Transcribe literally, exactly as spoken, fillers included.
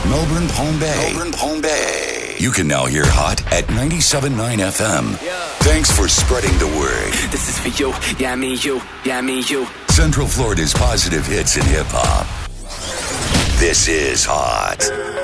Melbourne, Palm Bay. Melbourne, Palm Bay. You can now hear Hot at ninety-seven point nine F M. Yeah. Thanks for spreading the word. This is for you. Yeah, I mean you. Yeah, I mean you. Central Florida's positive hits in hip-hop. This is Hot.